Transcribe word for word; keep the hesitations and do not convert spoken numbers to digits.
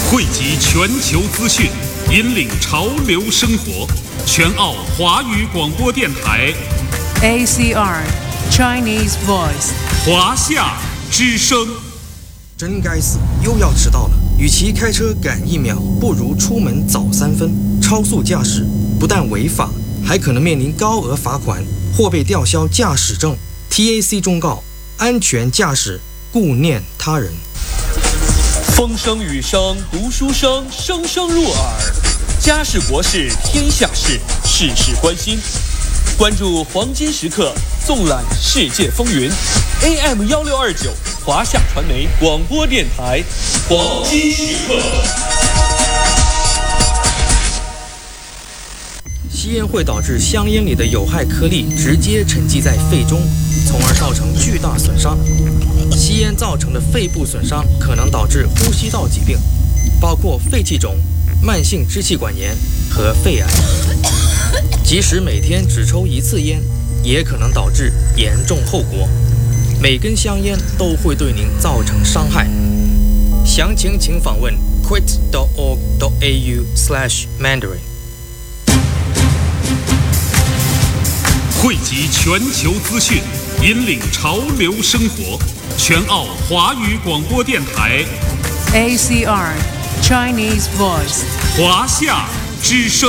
汇集全球资讯，引领潮流生活。全澳华语广播电台 A C R Chinese Voice 华夏之声。 真该死，又要迟到了。与其开车赶一秒，不如出门早三分。超速驾驶不但违法，还可能面临高额罚款或被吊销驾驶证。T A C 忠告：安全驾驶，顾念他人。 风声雨声读书声，声声入耳。家事国事天下事，事事关心。关注黄金时刻，纵览世界风云。A M 幺六二九，华夏传媒广播电台，黄金时刻。 吸烟会导致香烟里的有害颗粒直接沉积在肺中，从而造成巨大损伤。吸烟造成的肺部损伤可能导致呼吸道疾病，包括肺气肿、慢性支气管炎和肺癌。即使每天只抽一次烟，也可能导致严重后果。每根香烟都会对您造成伤害。详情请访问 quit dot org dot a u slash mandarin。 汇集全球资讯，引领潮流生活。全澳华语广播电台 A C R Chinese Voice 华夏之声。